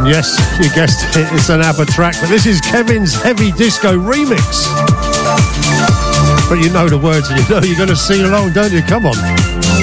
Yes, you guessed it, it's an ABBA track, but this is Kevin's Heavy Disco remix. But you know the words and you know you're going to sing along, don't you? Come on.